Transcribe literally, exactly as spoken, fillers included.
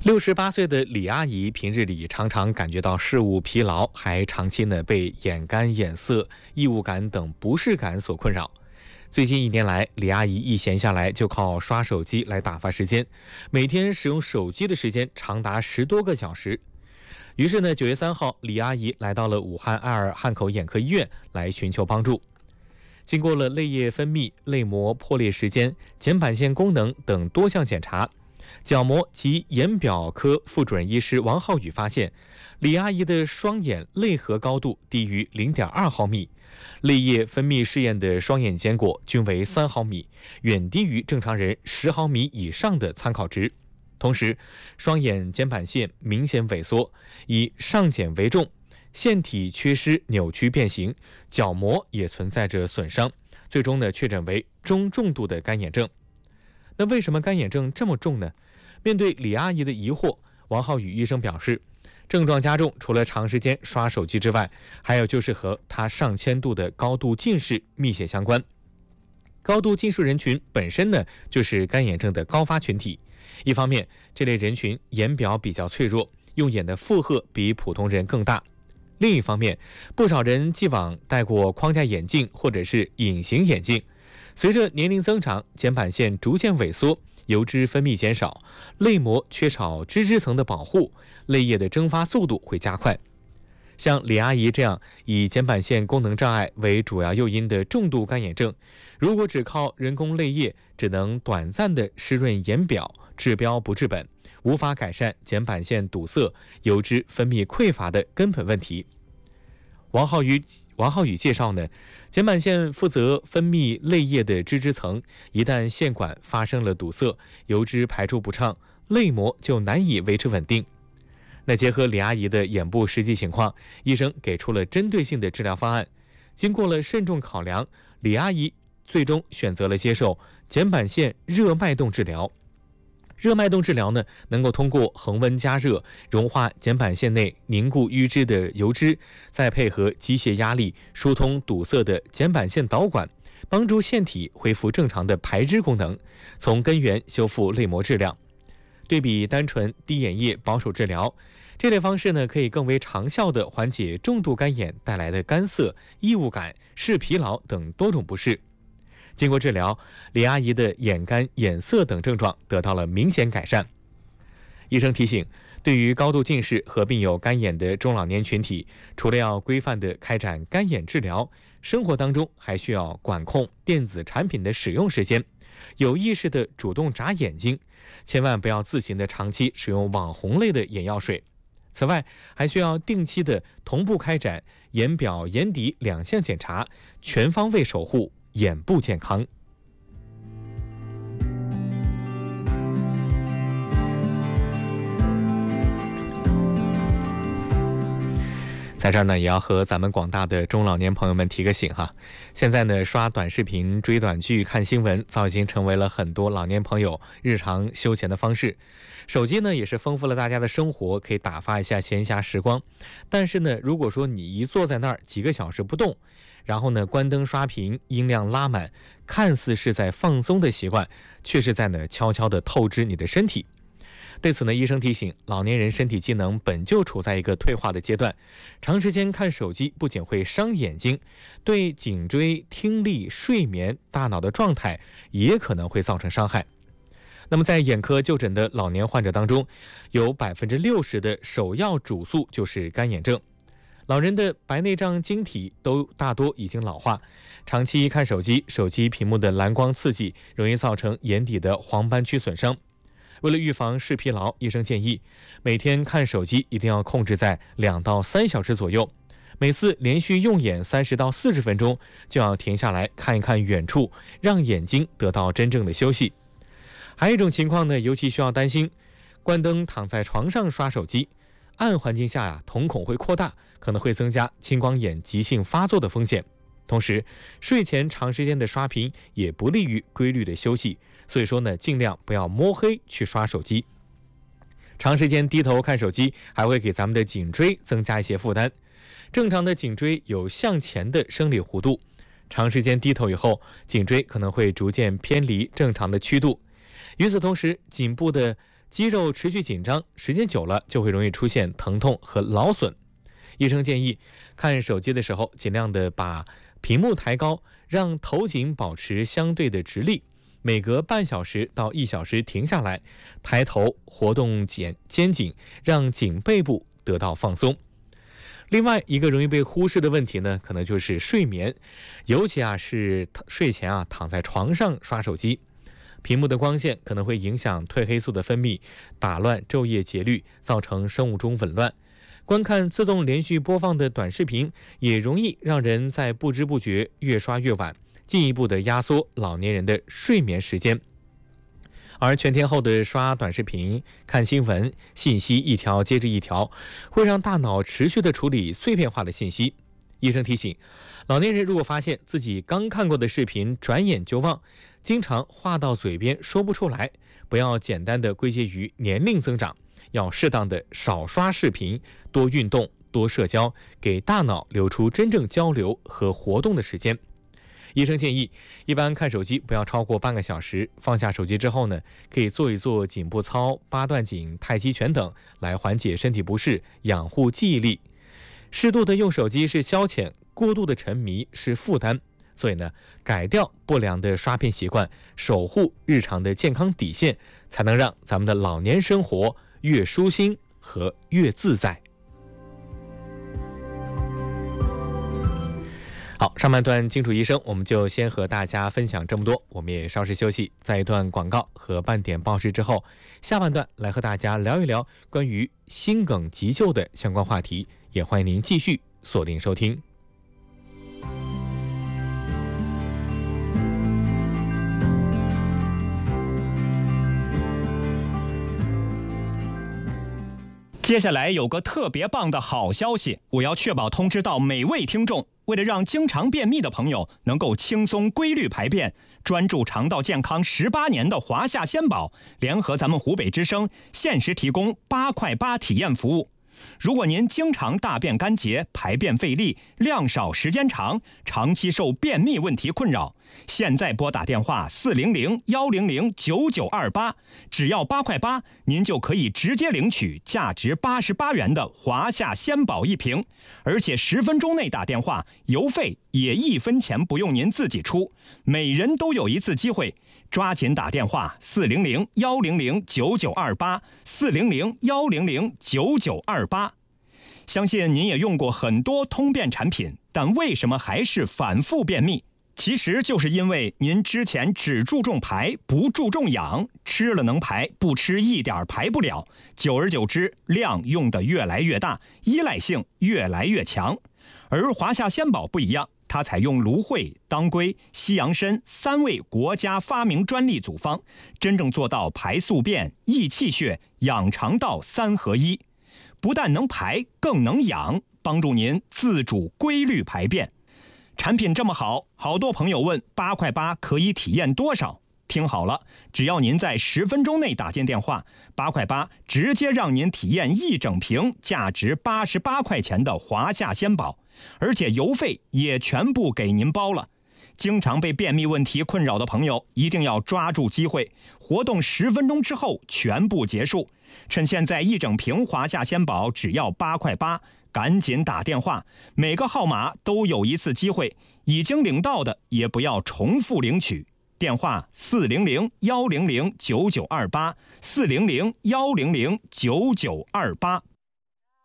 六十八岁的李阿姨平日里常常感觉到事务疲劳，还长期呢被眼干、眼涩、异物感等不适感所困扰。最近一年来，李阿姨一闲下来就靠刷手机来打发时间，每天使用手机的时间长达十多个小时。于是呢，九月三号，李阿姨来到了武汉爱尔汉口眼科医院来寻求帮助。经过了泪液分泌、泪膜破裂时间、睑板腺功能等多项检查，角膜及眼表科副主任医师王浩宇发现，李阿姨的双眼泪核高度低于 零点二毫米，泪液分泌试验的双眼坚果均为三毫米，远低于正常人十毫米以上的参考值。同时，双眼睑板腺明显萎缩，以上睑为重，腺体缺失、扭曲变形，角膜也存在着损伤，最终呢确诊为中重度的干眼症。那为什么干眼症这么重呢？面对李阿姨的疑惑，王浩宇医生表示，症状加重除了长时间刷手机之外，还有就是和她上千度的高度近视密切相关。高度近视人群本身呢就是干眼症的高发群体，一方面这类人群眼表比较脆弱，用眼的负荷比普通人更大，另一方面不少人既往戴过框架眼镜或者是隐形眼镜，随着年龄增长，睑板腺逐渐萎缩，油脂分泌减少，泪膜缺少脂质层的保护，泪液的蒸发速度会加快。像李阿姨这样以睑板腺功能障碍为主要诱因的重度干眼症，如果只靠人工泪液，只能短暂的湿润眼表，治标不治本，无法改善睑板腺堵塞、油脂分泌匮乏的根本问题。王浩宇王浩宇介绍呢，睑板腺负责分泌泪液的脂质层，一旦腺管发生了堵塞，油脂排出不畅，泪膜就难以维持稳定。那结合李阿姨的眼部实际情况，医生给出了针对性的治疗方案。经过了慎重考量，李阿姨最终选择了接受睑板腺热脉动治疗。热脉动治疗呢，能够通过恒温加热融化睑板腺内凝固淤脂的油脂，再配合机械压力疏通堵塞的睑板腺导管，帮助腺体恢复正常的排脂功能，从根源修复泪膜质量。对比单纯滴眼液保守治疗，这类方式呢，可以更为长效地缓解重度干眼带来的干涩、异物感、视疲劳等多种不适。经过治疗，李阿姨的眼干、眼涩等症状得到了明显改善。医生提醒，对于高度近视和并有干眼的中老年群体，除了要规范地开展干眼治疗，生活当中还需要管控电子产品的使用时间，有意识地主动眨眼睛，千万不要自行的长期使用网红类的眼药水。此外，还需要定期的同步开展眼表、眼底两项检查，全方位守护眼部健康。在这儿呢，也要和咱们广大的中老年朋友们提个醒哈。现在呢，刷短视频、追短剧、看新闻，早已经成为了很多老年朋友日常休闲的方式。手机呢，也是丰富了大家的生活，可以打发一下闲暇时光。但是呢，如果说你一坐在那儿几个小时不动，然后呢，关灯刷屏，音量拉满，看似是在放松的习惯，却是在呢悄悄地透支你的身体。对此呢，医生提醒，老年人身体机能本就处在一个退化的阶段，长时间看手机不仅会伤眼睛，对颈椎、听力、睡眠、大脑的状态也可能会造成伤害。那么在眼科就诊的老年患者当中，有 百分之六十 的首要主诉就是干眼症。老人的白内障晶体都大多已经老化，长期看手机，手机屏幕的蓝光刺激容易造成眼底的黄斑区损伤。为了预防视疲劳，医生建议每天看手机一定要控制在两到三小时左右，每次连续用眼三十到四十分钟就要停下来看一看远处，让眼睛得到真正的休息。还有一种情况呢，尤其需要担心，关灯躺在床上刷手机，暗环境下呀，瞳孔会扩大，可能会增加青光眼急性发作的风险。同时，睡前长时间的刷屏也不利于规律的休息，所以说呢，尽量不要摸黑去刷手机。长时间低头看手机还会给咱们的颈椎增加一些负担。正常的颈椎有向前的生理弧度，长时间低头以后，颈椎可能会逐渐偏离正常的曲度。与此同时，颈部的肌肉持续紧张，时间久了就会容易出现疼痛和劳损。医生建议看手机的时候，尽量的把屏幕抬高，让头颈保持相对的直立，每隔半小时到一小时停下来，抬头活动肩肩颈，让颈背部得到放松。另外一个容易被忽视的问题呢，可能就是睡眠，尤其啊是睡前啊躺在床上刷手机，屏幕的光线可能会影响褪黑素的分泌，打乱昼夜节律，造成生物钟紊乱。观看自动连续播放的短视频，也容易让人在不知不觉越刷越晚，进一步的压缩老年人的睡眠时间。而全天候的刷短视频、看新闻，信息一条接着一条，会让大脑持续的处理碎片化的信息。医生提醒，老年人如果发现自己刚看过的视频转眼就忘，经常话到嘴边说不出来，不要简单的归结于年龄增长，要适当的少刷视频，多运动，多社交，给大脑留出真正交流和活动的时间。医生建议，一般看手机不要超过半个小时，放下手机之后呢，可以做一做颈部操、八段锦、太极拳等，来缓解身体不适，养护记忆力。适度的用手机是消遣，过度的沉迷是负担，所以呢，改掉不良的刷屏习惯，守护日常的健康底线，才能让咱们的老年生活越舒心和越自在。好，上半段金楚医生我们就先和大家分享这么多，我们也稍事休息，在一段广告和半点报时之后，下半段来和大家聊一聊关于心梗急救的相关话题，也欢迎您继续锁定收听。 接下来有个特别棒的好消息，我要确保通知到每位听众。为了让经常便秘的朋友能够轻松规律排便，专注肠道健康十八年的华夏鲜宝联合咱们湖北之声限时提供八块八体验服务。如果您经常大便干结、排便费力、量少时间长，长期受便秘问题困扰，现在拨打电话四零零幺零零九九二八，只要八块八，您就可以直接领取价值八十八元的华夏鲜宝一瓶，而且十分钟内打电话，邮费也一分钱不用您自己出，每人都有一次机会。抓紧打电话四零零幺零零九九二八，四零零幺零零九九二八。相信您也用过很多通便产品，但为什么还是反复便秘？其实就是因为您之前只注重排，不注重养，吃了能排，不吃一点排不了，久而久之，量用得越来越大，依赖性越来越强。而华夏鲜宝不一样，它采用芦荟、当归、西洋参三味国家发明专利组方，真正做到排宿便、益气血、养肠道三合一，不但能排，更能养，帮助您自主规律排便。产品这么好，好多朋友问八块八可以体验多少？听好了，只要您在十分钟内打进电话，八块八直接让您体验一整瓶价值八十八块钱的华夏鲜宝，而且邮费也全部给您包了。经常被便秘问题困扰的朋友一定要抓住机会，活动十分钟之后全部结束。趁现在一整瓶华夏鲜宝只要八块八，赶紧打电话，每个号码都有一次机会，已经领到的也不要重复领取。电话四零零幺零零九九二八，四零零幺零零九九二八。